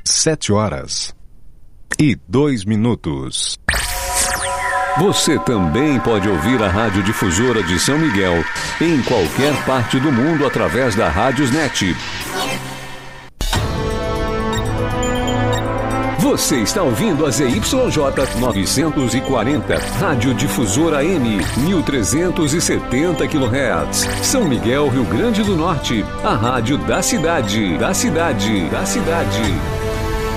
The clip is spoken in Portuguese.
7h02. Você também pode ouvir a Rádio Difusora de São Miguel em qualquer parte do mundo através da Rádiosnet. Você está ouvindo a ZYJ 940, Rádio Difusora AM, 1370 kHz. São Miguel, Rio Grande do Norte, a rádio da cidade.